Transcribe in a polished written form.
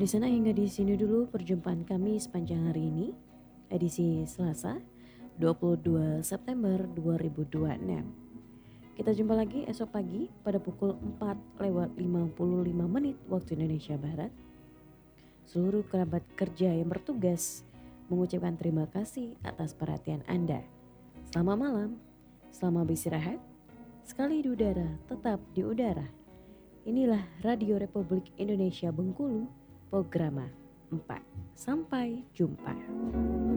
sana hingga di sini dulu perjumpaan kami sepanjang hari ini, edisi Selasa 22 September 2026. Kita jumpa lagi esok pagi pada pukul 4:55 waktu Indonesia Barat. Seluruh kerabat kerja yang bertugas mengucapkan terima kasih atas perhatian Anda. Selamat malam, selamat beristirahat, sekali di udara tetap di udara. Inilah Radio Republik Indonesia Bengkulu, Programa 4. Sampai jumpa.